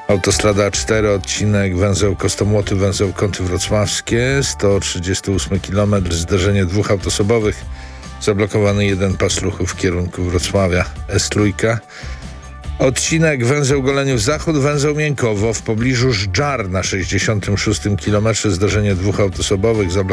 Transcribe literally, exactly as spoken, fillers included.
Autostrada A cztery, odcinek węzeł Kostomłoty, węzeł Kąty Wrocławskie, sto trzydziesty ósmy kilometr, zderzenie dwóch autosobowych, zablokowany jeden pas ruchu w kierunku Wrocławia, S trzy. Odcinek węzeł Goleniów Zachód, węzeł Miękowo w pobliżu Żdżar na sześćdziesiątym szóstym kilometrze, zdarzenie dwóch autosobowych, zablokowany